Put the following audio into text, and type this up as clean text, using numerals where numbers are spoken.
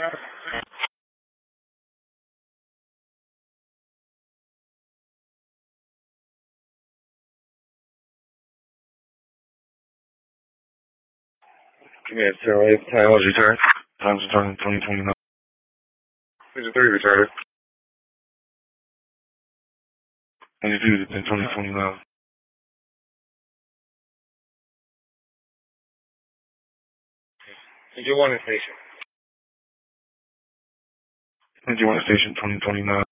Yeah, Sarah, time was retarded. Time's returning 2029. Who's the 3 retarded? And you do it in 2029. Did you want a station? Did you want a station 2029?